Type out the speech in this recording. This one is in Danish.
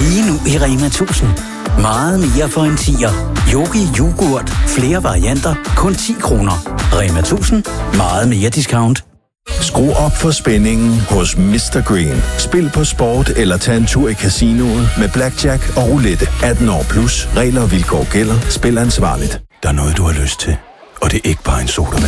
Lige nu i Rema 1000. Meget mere for en 10'er. Yogi Yoghurt. Flere varianter. Kun 10 kroner. Rema 1000. Meget mere discount. Skru op for spændingen hos Mr. Green. Spil på sport eller tag en tur i casinoet med blackjack og roulette. 18 år plus. Regler og vilkår gælder. Spil ansvarligt. Der er noget, du har lyst til, og det er ikke bare en sodavand.